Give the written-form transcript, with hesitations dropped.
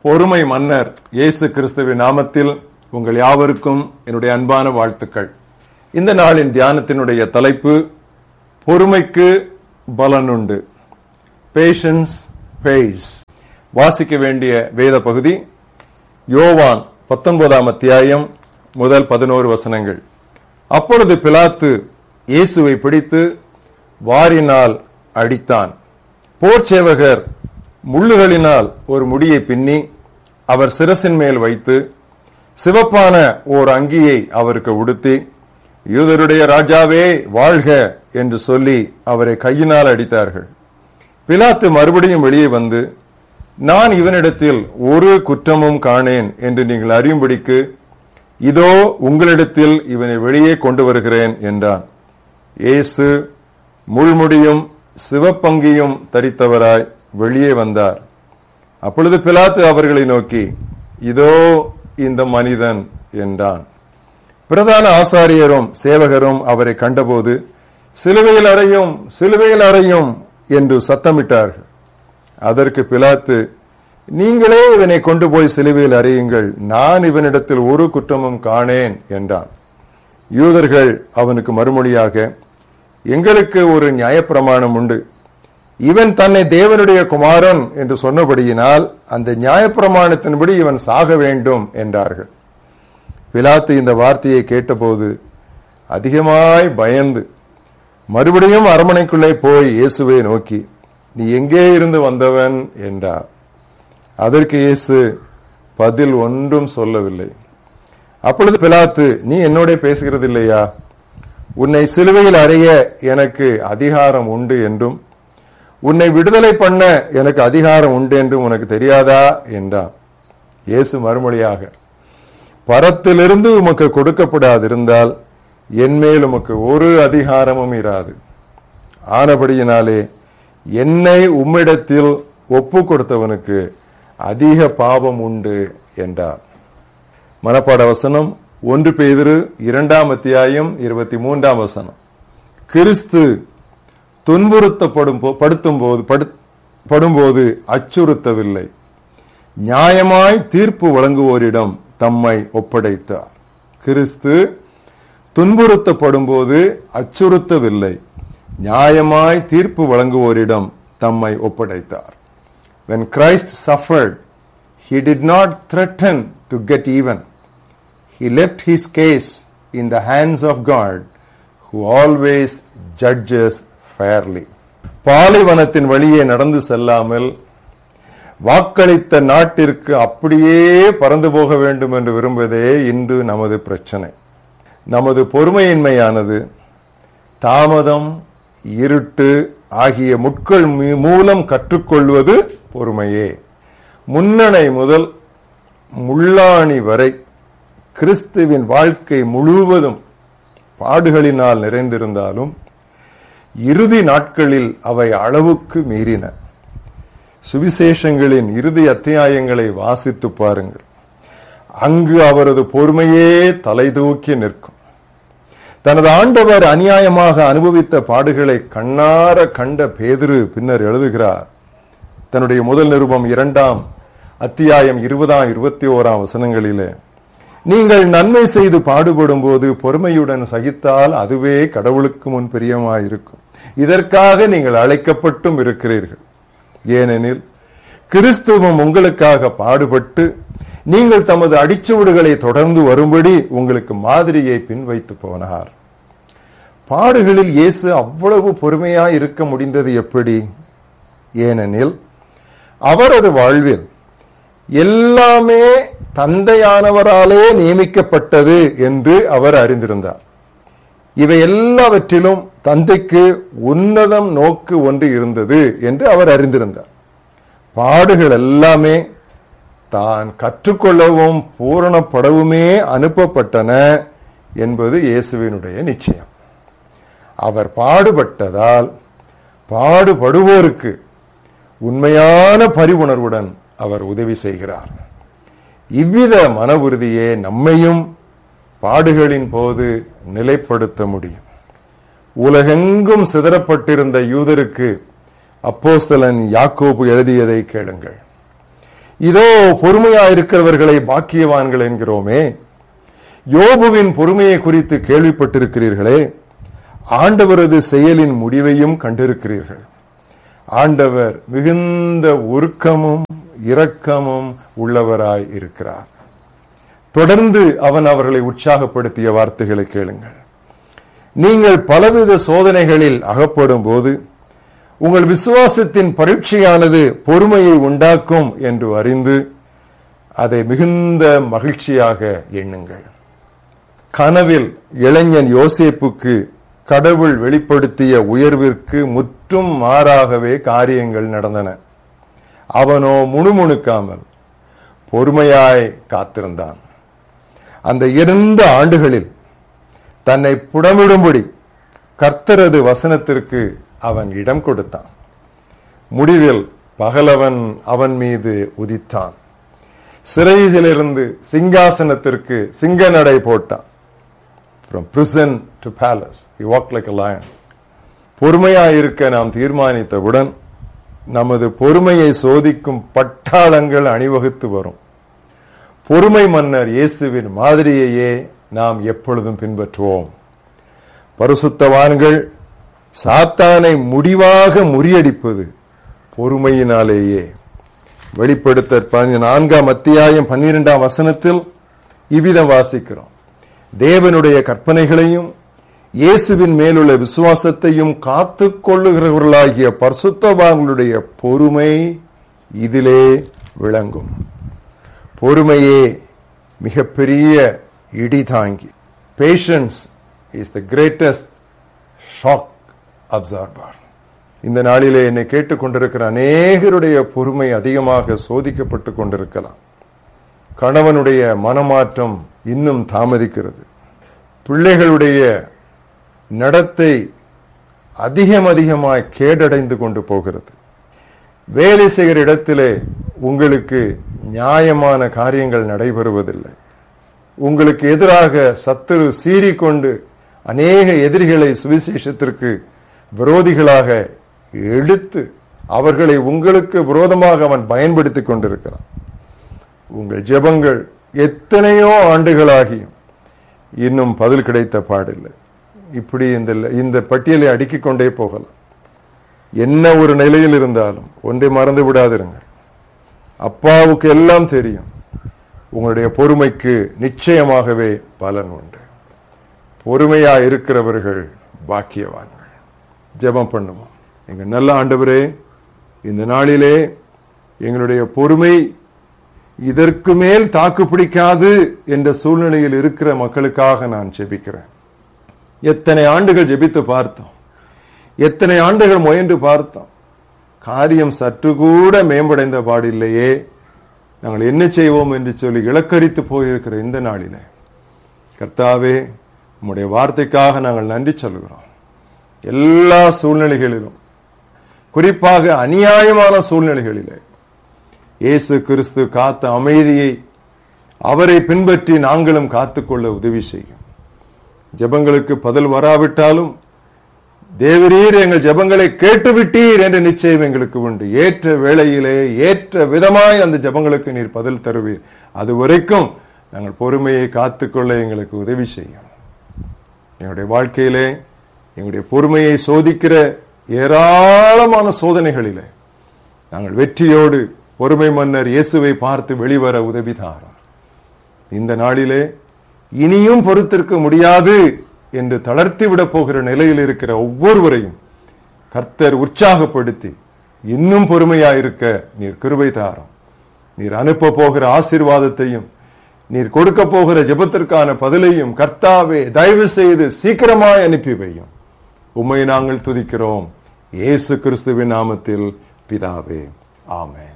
பொறுமை மன்னர் இயேசு கிறிஸ்துவின் நாமத்தில் உங்கள் யாவருக்கும் என்னுடைய அன்பான வாழ்த்துக்கள். இந்த நாளின் தியானத்தினுடைய தலைப்பு பொறுமைக்கு பலனுண்டு. Patience base. வாசிக்க வேண்டிய வேத பகுதி யோவான் 19ஆம் அத்தியாயம் முதல் 11 வசனங்கள். அப்பொழுது பிலாத்து இயேசுவை பிடித்து வாரினால் அடித்தான். போர்ச்சேவகர் முள்ளுகளினால் ஒரு முடியை பின்னி அவர் சிரசின் மேல் வைத்து சிவப்பான ஓர் அங்கியை அவருக்கு உடுத்தி, யூதருடைய ராஜாவே வாழ்க என்று சொல்லி அவரை கையினால் அடித்தார்கள். பிலாத்து மறுபடியும் வெளியே வந்து, நான் இவனிடத்தில் ஒரு குற்றமும் காணேன் என்று நீங்கள் அறியும்படிக்கு இதோ உங்களிடத்தில் இவனை வெளியே கொண்டு வருகிறேன் என்றான். இயேசு முள்முடியும் சிவப்பங்கியும் தரித்தவராய் வெளியே வந்தார். அப்பொழுது பிலாத்து அவர்களை நோக்கி, இதோ இந்த மனிதன் என்றான். பிரதான ஆசாரியரும் சேவகரும் அவரை கண்டபோது, சிலுவையில் அறையும், சிலுவையில் அறையும் என்று சத்தமிட்டார்கள். அதற்கு பிலாத்து, நீங்களே இவனை கொண்டு போய் சிலுவையில் அறையுங்கள், நான் இவனிடத்தில் ஒரு குற்றமும் காணேன் என்றான். யூதர்கள் அவனுக்கு மறுமொழியாக, எங்களுக்கு ஒரு நியாயப்பிரமாணம் உண்டு, இவன் தன்னை தேவனுடைய குமாரன் என்று சொன்னபடியினால் அந்த நியாயப்பிரமாணத்தின்படி இவன் சாக வேண்டும் என்றார்கள். பிலாத்து இந்த வார்த்தையை கேட்டபோது அதிகமாய் பயந்து மறுபடியும் அரண்மனைக்குள்ளே போய் இயேசுவை நோக்கி, நீ எங்கே இருந்து வந்தவன் என்றார். அதற்கு இயேசு பதில் ஒன்றும் சொல்லவில்லை. அப்பொழுது பிலாத்து, நீ என்னோட பேசுகிறது இல்லையா? உன்னை சிலுவையில் அறைய எனக்கு அதிகாரம் உண்டு என்றும் உன்னை விடுதலை பண்ண எனக்கு அதிகாரம் உண்டு என்றும் உனக்கு தெரியாதா என்றான். இயேசு மறுமொழியாக, பரத்திலிருந்து உமக்கு கொடுக்கப்படாதிருந்தால் என்மேல் உமக்கு ஒரு அதிகாரமும் இராது. ஆனபடியினாலே என்னை உம்மிடத்தில் ஒப்பு கொடுத்தவனுக்கு அதிக பாவம் உண்டு என்றார். மனப்பாட வசனம் 1 பேதுரு 2ஆம் அத்தியாயம் 23ஆம் வசனம். கிறிஸ்து துன்புறுத்தப்படும்போது அச்சுறுத்தவில்லை, நியாயமாய் தீர்ப்பு வழங்குவோரிடம் தம்மை ஒப்படைத்தார். கிறிஸ்து துன்புறுத்தப்படும் போது அச்சுறுத்தவில்லை, நியாயமாய் தீர்ப்பு வழங்குவோரிடம் தம்மை ஒப்படைத்தார். When Christ suffered, he did not threaten to get even. He left his case in the hands of God, who always judges fairly. பாலைவனத்தின் வழியே நடந்து செல்லாமல் வாக்களித்த நாட்டிற்கு அப்படியே பறந்து போக வேண்டும் என்று விரும்புவதே இன்று நமது பிரச்சனை. நமது பொறுமையின்மையானது தாமதம், இருட்டு ஆகிய முட்கள் மூலம் கற்றுக்கொள்வது பொறுமையே. முன்னணை முதல் முள்ளாணி வரை கிறிஸ்துவின் வாழ்க்கை முழுவதும் பாடுகளினால் நிறைந்திருந்தாலும் இறுதி நாட்களில் அவை அளவுக்கு மீறின. சுவிசேஷங்களின் இறுதி அத்தியாயங்களை வாசித்து பாருங்கள். அங்கு அவரது பொறுமையே தலை தூக்கி நிற்கும். தனது ஆண்டவர் அநியாயமாக அனுபவித்த பாடுகளை கண்ணார கண்ட பேதுரு பின்னர் எழுதுகிறார். தன்னுடைய முதல் நிருபம் 2ஆம் அத்தியாயம் 20-21 வசனங்களிலே, நீங்கள் நன்மை செய்து பாடுபடும் போது பொறுமையுடன் சகித்தால் அதுவே கடவுளுக்கு முன் பிரியமாயிருக்கும். இதற்காக நீங்கள் அழைக்கப்பட்டும் இருக்கிறீர்கள். ஏனெனில் கிறிஸ்துவும் உங்களுக்காக பாடுபட்டு நீங்கள் தமது அடிச்சுவடுகளை தொடர்ந்து வரும்படி உங்களுக்கு மாதிரியை பின்வைத்து போனார். பாடுகளில் இயேசு அவ்வளவு பொறுமையாய் இருக்க முடிந்தது எப்படி? ஏனெனில் அவரது வாழ்வில் எல்லாமே தந்தையானவராலே நியமிக்கப்பட்டது என்று அவர் அறிந்திருந்தார். இவை எல்லாவற்றிலும் தந்தைக்கு உன்னதம் நோக்கு ஒன்று இருந்தது என்று அவர் அறிந்திருந்தார். பாடுகள் எல்லாமே தான் கற்றுக்கொள்ளவும் பூரணப்படவுமே அனுப்பப்பட்டன என்பது இயேசுவினுடைய நிச்சயம். அவர் பாடுபட்டதால் பாடுபடுவோருக்கு உண்மையான பரிவுணர்வுடன் அவர் உதவி செய்கிறார். இவ்வித மன உறுதியே நம்மையும் பாடுகளின் போது நிலைப்படுத்த முடியும். உலகெங்கும் சிதறப்பட்டிருந்த யூதருக்கு அப்போஸ்தலன் யாக்கோபு எழுதியதை கேளுங்கள். இதோ பொறுமையாயிருக்கிறவர்களை பாக்கியவான்கள் என்கிறோமே. யோபுவின் பொறுமையை குறித்து கேள்விப்பட்டிருக்கிறீர்களே. ஆண்டவரது செயலின் முடிவையும் கண்டிருக்கிறீர்கள். ஆண்டவர் மிகுந்த உருக்கமும் இரக்கமும் உள்ளவராய் இருக்கிறார். தொடர்ந்து அவன் அவர்களை உற்சாகப்படுத்திய வார்த்தைகளை கேளுங்கள். நீங்கள் பலவித சோதனைகளில் அகப்படும் போது உங்கள் விசுவாசத்தின் பரீட்சையானது பொறுமையை உண்டாக்கும் என்று அறிந்து அதை மிகுந்த மகிழ்ச்சியாக எண்ணுங்கள். கனவில் இளைஞன் யோசேப்புக்கு கடவுள் வெளிப்படுத்திய உயர்விற்கு முற்றும் மாறாகவே காரியங்கள் நடந்தன. அவனோ முணுமுணுக்காமல் பொறுமையாய் காத்திருந்தான். அந்த 2 ஆண்டுகளில் தன்னை புடமிடும்படி கர்த்தரது வசனத்திற்கு அவன் இடம் கொடுத்தான். முடிவில் பகலவன் அவன் மீது உதித்தான். சிறையிலிருந்து சிங்காசனத்திற்கு சிங்க நடை போட்டான். From prison to palace, he walked like a lion. பொறுமையாயிருக்க நாம் தீர்மானித்தவுடன் நமது பொறுமையை சோதிக்கும் பட்டாளங்கள் அணிவகுத்து வரும். பொறுமை மன்னர் இயேசுவின் மாதிரியையே நாம் எப்பொழுதும் பின்பற்றுவோம். பரிசுத்தவான்கள் சாத்தானை முடிவாக முறியடிப்பது பொறுமையினாலேயே. வெளிப்படுத்தல் 4ஆம் அத்தியாயம் 12ஆம் வசனத்தில் இவ்விதம் வாசிக்கிறோம். தேவனுடைய கற்பனைகளையும் இயேசுவின் மேலுள்ள விசுவாசத்தையும் காத்து கொள்ளுகிறவர்களாகிய பரிசுத்தவான்களுடைய பொறுமை இதிலே விளங்கும். பொறுமையே மிகப்பெரிய இடிதாங்கி. Patience is the greatest shock absorber. இந்த நாளிலே என்னை கேட்டுக்கொண்டிருக்கிற அநேகருடைய பொறுமை அதிகமாக சோதிக்கப்பட்டு கொண்டிருக்கலாம். கணவனுடைய மனமாற்றம் இன்னும் தாமதிக்கிறது. பிள்ளைகளுடைய நடத்தை அதிகமாய் கேடடைந்து கொண்டு போகிறது. வேலை செய்கிற இடத்திலே உங்களுக்கு நியாயமான காரியங்கள் நடைபெறுவதில்லை. உங்களுக்கு எதிராக சத்துரு சீறிக்கொண்டு அநேக எதிரிகளை சுவிசேஷத்திற்கு விரோதிகளாக எடுத்து அவர்களை உங்களுக்கு விரோதமாக அவன் பயன்படுத்திக் கொண்டிருக்கிறான். உங்கள் ஜெபங்கள் எத்தனையோ ஆண்டுகளாகியும் இன்னும் பதில் கிடைத்த பாடில்லை. இப்படி இந்த பட்டியலை அடுக்கிக் கொண்டே போகலாம். என்ன ஒரு நிலையில் இருந்தாலும் ஒன்றை மறந்து விடாதிருங்கள். அப்பாவுக்கு எல்லாம் தெரியும். உங்களுடைய பொறுமைக்கு நிச்சயமாகவே பலன் உண்டு. பொறுமையா இருக்கிறவர்கள் பாக்கியவான்கள். ஜெபம் பண்ணுவோம். எங்க நல்ல ஆண்டவரே, இந்த நாளிலே எங்களுடைய பொறுமை இதற்கு மேல் தாக்கு பிடிக்காது என்ற சூழ்நிலையில் இருக்கிற மக்களுக்காக நான் ஜெபிக்கிறேன். எத்தனை ஆண்டுகள் ஜெபித்து பார்த்தோம், எத்தனை ஆண்டுகள் முயன்று பார்த்தோம். காரியம் சற்று கூட மேம்படைந்த பாடில்லையே. நாங்கள் என்ன செய்வோம் என்று சொல்லி இலக்கரித்து போயிருக்கிற இந்த நாளிலே கர்த்தாவே, உம்முடைய வார்த்தைக்காக நாங்கள் நன்றி சொல்கிறோம். எல்லா சூழ்நிலைகளிலும், குறிப்பாக அநியாயமான சூழ்நிலைகளிலே இயேசு கிறிஸ்து காத்த அமைதியை அவரை பின்பற்றி நாங்களும் காத்துக்கொள்ள உதவி செய்யும். ஜெபங்களுக்கு பதில் வராவிட்டாலும் தேவரீர் எங்கள் ஜெபங்களை கேட்டுவிட்டீர் என்ற நிச்சயம் எங்களுக்கு உண்டு. ஏற்ற வேளையிலே ஏற்ற விதமாய் அந்த ஜெபங்களுக்கு நீர் பதில் தருவீர். அது வரைக்கும் நாங்கள் பொறுமையை காத்துக்கொள்ள எங்களுக்கு உதவி செய்யும். எங்களுடைய வாழ்க்கையிலே எங்களுடைய பொறுமையை சோதிக்கிற ஏராளமான சோதனைகளிலே நாங்கள் வெற்றியோடு பொறுமை மன்னர் இயேசுவை பார்த்து வெளிவர உதவி தாரும். இந்த நாளிலே இனியும் பொறுத்திருக்க முடியாது என்று தளர்த்திவிடப் போகிற நிலையில் இருக்கிற ஒவ்வொருவரையும் கர்த்தர் உற்சாகப்படுத்தி இன்னும் பொறுமையாயிருக்க நீர் கிருபை தாரும். நீர் அனுப்ப போகிற ஆசீர்வாதத்தையும் நீர் கொடுக்க போகிற ஜெபத்திற்கான பதிலையும் கர்த்தாவே தயவு செய்து சீக்கிரமாய் அனுப்பி வையும். உம்மை நாங்கள் துதிக்கிறோம். இயேசு கிறிஸ்துவின் நாமத்தில் பிதாவே, ஆமென்.